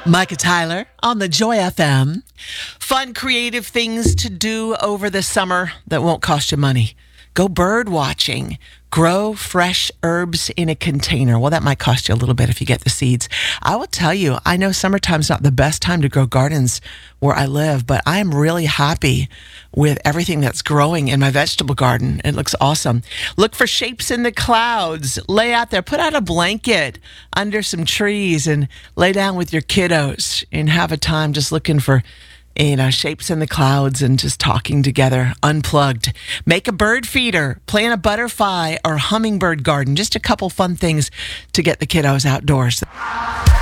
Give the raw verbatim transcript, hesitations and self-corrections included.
Micah Tyler on the Joy F M. Fun, creative things to do over the summer that won't cost you money. Go bird watching. Grow fresh herbs in a container. Well, that might cost you a little bit if you get the seeds. I will tell you, I know summertime's not the best time to grow gardens where I live, but I am really happy with everything that's growing in my vegetable garden. It looks awesome. Look for shapes in the clouds. Lay out there. Put out a blanket under some trees and lay down with your kiddos and have a time just looking for you know, shapes in the clouds and just talking together, unplugged. Make a bird feeder, plant a butterfly or hummingbird garden. Just a couple fun things to get the kiddos outdoors.